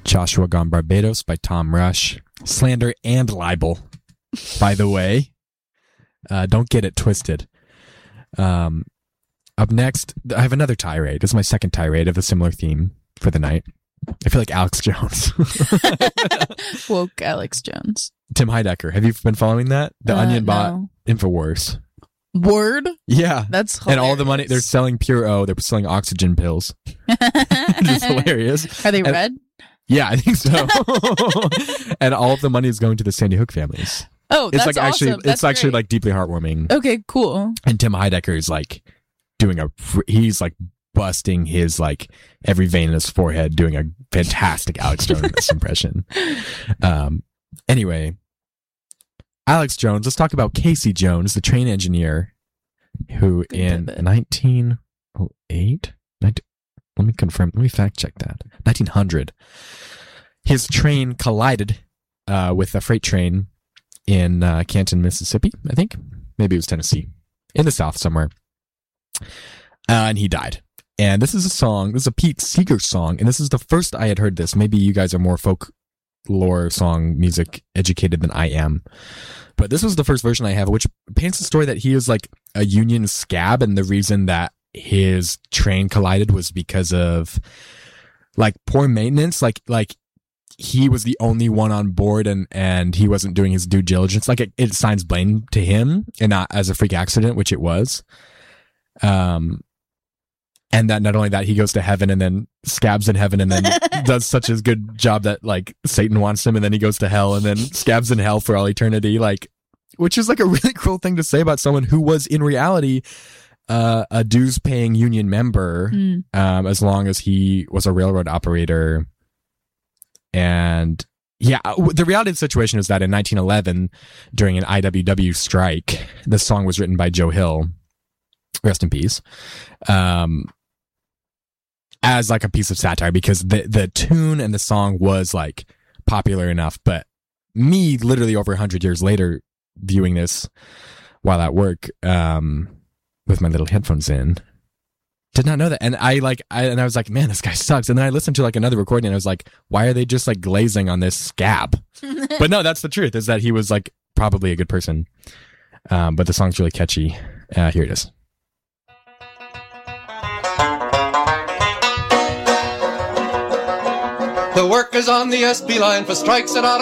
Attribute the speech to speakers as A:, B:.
A: Joshua Gone Barbados by Tom Rush. Slander and libel, by the way. Don't get it twisted. Up next, I have another tirade. This is my second tirade of a similar theme for the night. I feel like Alex Jones.
B: Woke Alex Jones.
A: Tim Heidecker. Have you been following that? The Onion bought InfoWars.
B: Word?
A: Yeah.
B: That's hilarious.
A: And all the money, they're selling Pure O. They're selling oxygen pills. It's hilarious.
B: Are they red?
A: Yeah, I think so. And all of the money is going to the Sandy Hook families.
B: Oh, that's
A: like actually,
B: awesome. That's
A: actually
B: great.
A: like deeply heartwarming.
B: Okay, cool.
A: And Tim Heidecker is like he's like busting his like every vein in his forehead, doing a fantastic Alex Jones impression. Anyway, Alex Jones. Let's talk about Casey Jones, the train engineer, who in 1908. Let me confirm. Let me fact check that. 1900. His train collided with a freight train in Canton, Mississippi. I think maybe it was Tennessee, in the South somewhere. And he died. And this is a song. This is a Pete Seeger song, and this is the first I had heard this. Maybe you guys are more folklore song music educated than I am, but this was the first version I have, which paints the story that he was like a Union scab, and the reason that his train collided was because of like poor maintenance. Like he was the only one on board, and he wasn't doing his due diligence. Like it assigns blame to him and not as a freak accident, which it was. And that not only that, he goes to heaven and then scabs in heaven and then does such a good job that like Satan wants him, and then he goes to hell and then scabs in hell for all eternity. Like, which is like a really cruel thing to say about someone who was in reality a dues paying Union member, as long as he was a railroad operator. And yeah, the reality of the situation is that in 1911, during an IWW strike, the song was written by Joe Hill, rest in peace, as like a piece of satire, because the tune and the song was like popular enough. But me, literally over 100 years later, viewing this while at work, with my little headphones in, did not know that. And I was like, man, this guy sucks. And then I listened to like another recording and I was like, why are they just like glazing on this scab? But no, that's the truth, is that he was like probably a good person. But the song's really catchy. Here it is.
C: The workers on the SB line for strikes at